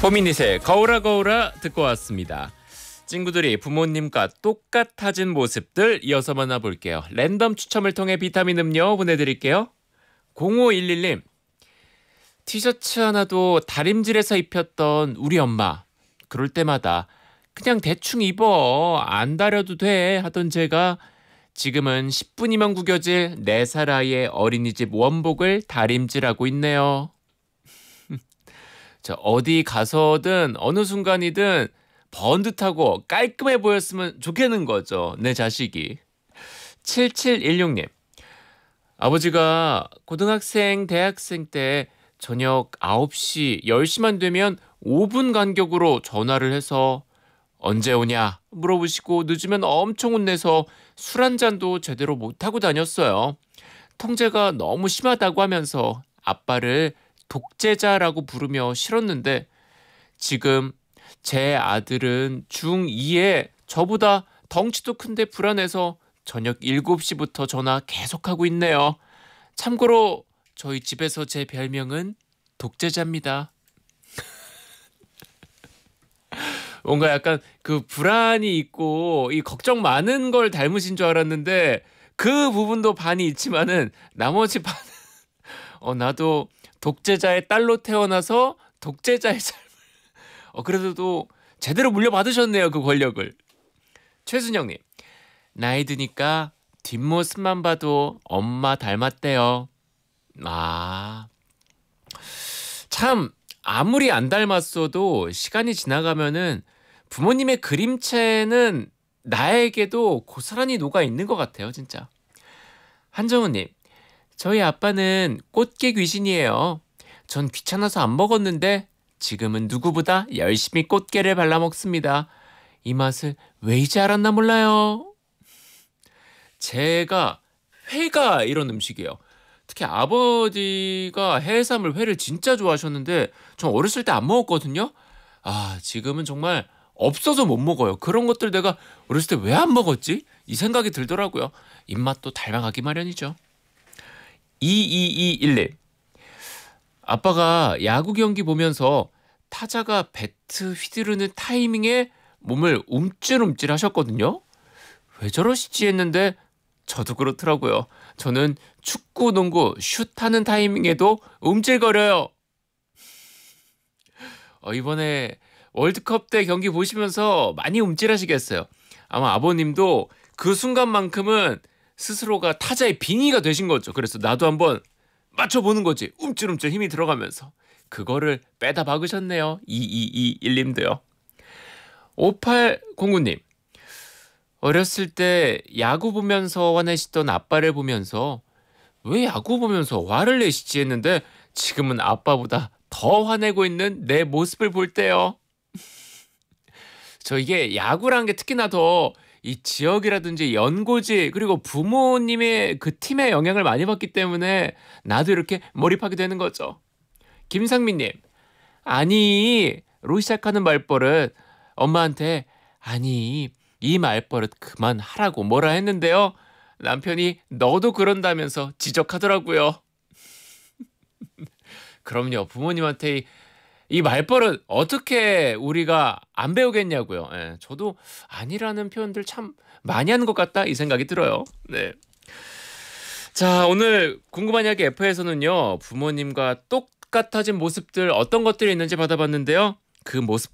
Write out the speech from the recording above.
포미닛의 거울아 거울아 듣고 왔습니다. 친구들이 부모님과 똑같아진 모습들 이어서 만나볼게요. 랜덤 추첨을 통해 비타민 음료 보내드릴게요. 0511님, 티셔츠 하나도 다림질해서 입혔던 우리 엄마. 그럴 때마다 그냥 대충 입어, 안 다려도 돼 하던 제가 지금은 10분이면 구겨질 4살 아이의 어린이집 원복을 다림질하고 있네요. 저 어디 가서든 어느 순간이든 번듯하고 깔끔해 보였으면 좋겠는 거죠. 내 자식이. 7716님. 아버지가 고등학생, 대학생 때 저녁 9시, 10시만 되면 5분 간격으로 전화를 해서 언제 오냐 물어보시고 늦으면 엄청 혼내서 술 한 잔도 제대로 못하고 다녔어요. 통제가 너무 심하다고 하면서 아빠를 독재자라고 부르며 싫었는데 지금 제 아들은 중2에 저보다 덩치도 큰데 불안해서 저녁 7시부터 전화 계속하고 있네요. 참고로 저희 집에서 제 별명은 독재자입니다. 뭔가 약간 그 불안이 있고 이 걱정 많은 걸 닮으신 줄 알았는데 그 부분도 반이 있지만은 나머지 반은 나도 독재자의 딸로 태어나서 독재자의 삶을 그래도 제대로 물려받으셨네요. 그 권력을. 최순영님. 나이 드니까 뒷모습만 봐도 엄마 닮았대요. 참 아무리 안 닮았어도 시간이 지나가면은 부모님의 그림체는 나에게도 고스란히 녹아있는 것 같아요. 진짜. 한정우님. 저희 아빠는 꽃게 귀신이에요. 전 귀찮아서 안 먹었는데 지금은 누구보다 열심히 꽃게를 발라 먹습니다. 이 맛을 왜 이제 알았나 몰라요. 제가 회가 이런 음식이에요. 특히 아버지가 해삼을 회를 진짜 좋아하셨는데 전 어렸을 때 안 먹었거든요. 지금은 정말 없어서 못 먹어요. 그런 것들 내가 어렸을 때 왜 안 먹었지? 이 생각이 들더라고요. 입맛도 닮아가기 마련이죠. 2221님. 아빠가 야구 경기 보면서 타자가 배트 휘두르는 타이밍에 몸을 움찔움찔 하셨거든요. 왜 저러시지 했는데 저도 그렇더라고요. 저는 축구, 농구, 슛하는 타이밍에도 움찔거려요. 이번에 월드컵 때 경기 보시면서 많이 움찔하시겠어요. 아마 아버님도 그 순간만큼은 스스로가 타자의 빙의가 되신 거죠. 그래서 나도 한번 맞춰보는 거지. 움찔움찔 힘이 들어가면서. 그거를 빼다 박으셨네요. 2221님도요. 5809님. 어렸을 때 야구 보면서 화내시던 아빠를 보면서 왜 야구 보면서 화를 내시지 했는데 지금은 아빠보다 더 화내고 있는 내 모습을 볼 때요. 저 이게 야구라는 게 특히나 더 이 지역이라든지 연고지 그리고 부모님의 그 팀의 영향을 많이 받기 때문에 나도 이렇게 몰입하게 되는 거죠. 김상민님. 아니로 시작하는 말버릇 엄마한테 이 말버릇 그만하라고 뭐라 했는데요. 남편이 너도 그런다면서 지적하더라고요. 그럼요. 부모님한테 이 말버릇 어떻게 우리가 안 배우겠냐고요. 저도 아니라는 표현들 참 많이 하는 것 같다 이 생각이 들어요. 네. 자, 오늘 궁금한 이야기 F에서는요. 부모님과 똑같아진 모습들 어떤 것들이 있는지 받아봤는데요. 그 모습